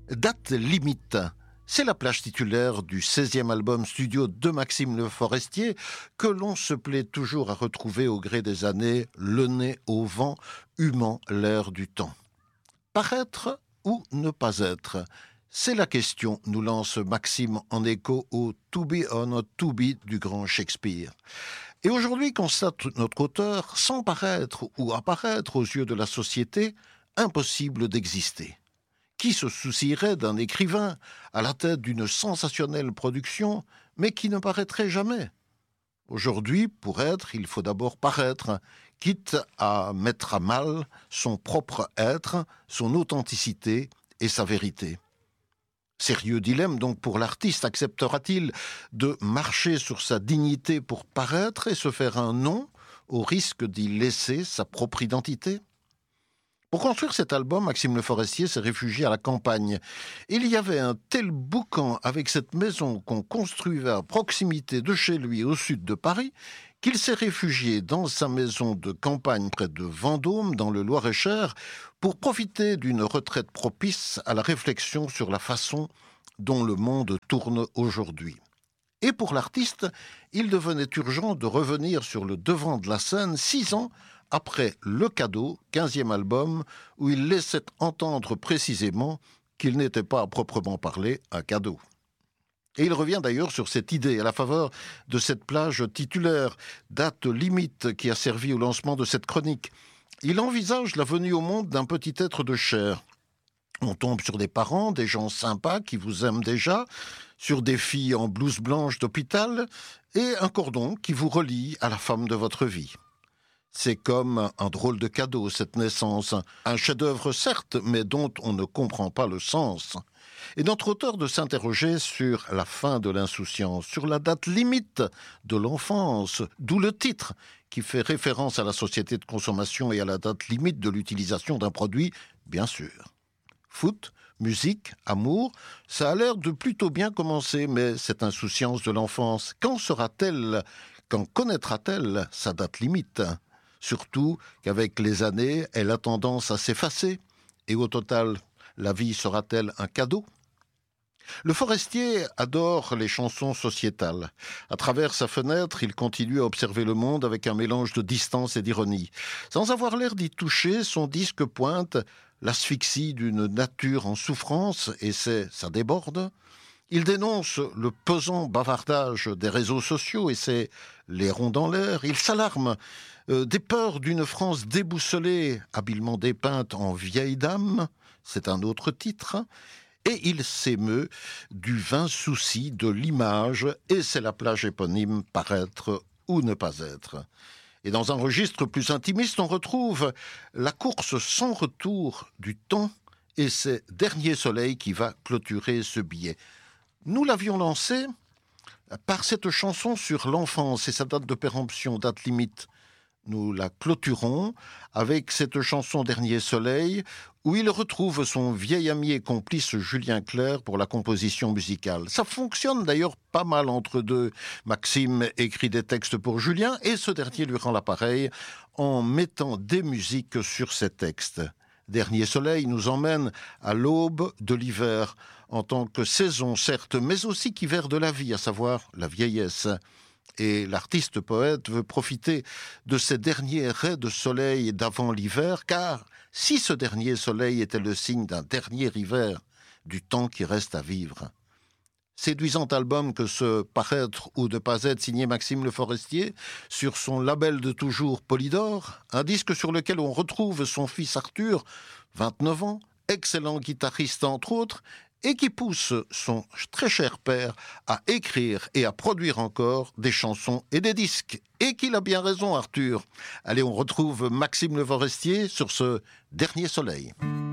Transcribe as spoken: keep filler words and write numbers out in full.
Date limite. C'est la plage titulaire du seizième album studio de Maxime Le Forestier que l'on se plaît toujours à retrouver au gré des années, le nez au vent, humant l'air du temps. Paraître ou ne pas être? C'est la question, nous lance Maxime en écho au « to be or not to be » du grand Shakespeare. Et aujourd'hui, constate notre auteur, sans paraître ou apparaître aux yeux de la société, impossible d'exister. Qui se soucierait d'un écrivain à la tête d'une sensationnelle production, mais qui ne paraîtrait jamais? Aujourd'hui, pour être, il faut d'abord paraître, quitte à mettre à mal son propre être, son authenticité et sa vérité. Sérieux dilemme donc pour l'artiste, acceptera-t-il de marcher sur sa dignité pour paraître et se faire un nom, au risque d'y laisser sa propre identité? Pour construire cet album, Maxime Le Forestier s'est réfugié à la campagne. Il y avait un tel boucan avec cette maison qu'on construisait à proximité de chez lui au sud de Paris qu'il s'est réfugié dans sa maison de campagne près de Vendôme, dans le Loir-et-Cher, pour profiter d'une retraite propice à la réflexion sur la façon dont le monde tourne aujourd'hui. Et pour l'artiste, il devenait urgent de revenir sur le devant de la scène six ans après Le Cadeau, quinzième album, où il laissait entendre précisément qu'il n'était pas à proprement parler un cadeau. Et il revient d'ailleurs sur cette idée à la faveur de cette plage titulaire, date limite qui a servi au lancement de cette chronique. Il envisage la venue au monde d'un petit être de chair. On tombe sur des parents, des gens sympas qui vous aiment déjà, sur des filles en blouse blanche d'hôpital et un cordon qui vous relie à la femme de votre vie. C'est comme un drôle de cadeau, cette naissance. Un chef-d'œuvre, certes, mais dont on ne comprend pas le sens. Et notre auteur de s'interroger sur la fin de l'insouciance, sur la date limite de l'enfance, d'où le titre, qui fait référence à la société de consommation et à la date limite de l'utilisation d'un produit, bien sûr. Foot, musique, amour, ça a l'air de plutôt bien commencer, mais cette insouciance de l'enfance, quand sera-t-elle, quand connaîtra-t-elle sa date limite ? Surtout qu'avec les années, elle a tendance à s'effacer. Et au total, la vie sera-t-elle un cadeau? Le Forestier adore les chansons sociétales. À travers sa fenêtre, il continue à observer le monde avec un mélange de distance et d'ironie. Sans avoir l'air d'y toucher, son disque pointe l'asphyxie d'une nature en souffrance, et c'est, ça déborde. Il dénonce le pesant bavardage des réseaux sociaux, et c'est les ronds dans l'air. Il s'alarme euh, des peurs d'une France déboussolée, habilement dépeinte en vieille dame, c'est un autre titre. Et il s'émeut du vain souci de l'image, et c'est la plage éponyme paraître ou ne pas être. Et dans un registre plus intimiste, on retrouve la course sans retour du temps, et c'est Dernier Soleil qui va clôturer ce billet. Nous l'avions lancé par cette chanson sur l'enfance et sa date de péremption, date limite. Nous la clôturons avec cette chanson Dernier Soleil, où il retrouve son vieil ami et complice Julien Clerc pour la composition musicale. Ça fonctionne d'ailleurs pas mal entre deux. Maxime écrit des textes pour Julien et ce dernier lui rend l'appareil en mettant des musiques sur ses textes. Dernier Soleil nous emmène à l'aube de l'hiver, en tant que saison certes, mais aussi qu'hiver de la vie, à savoir la vieillesse. Et l'artiste-poète veut profiter de ces derniers raies de soleil d'avant l'hiver, car si ce dernier soleil était le signe d'un dernier hiver, du temps qui reste à vivre. Séduisant album que ce Paraître ou ne pas être signé Maxime Le Forestier, sur son label de toujours Polydor, un disque sur lequel on retrouve son fils Arthur, vingt-neuf ans, excellent guitariste entre autres, et qui pousse son très cher père à écrire et à produire encore des chansons et des disques. Et qu'il a bien raison, Arthur. Allez, on retrouve Maxime Le Forestier sur ce Dernier Soleil.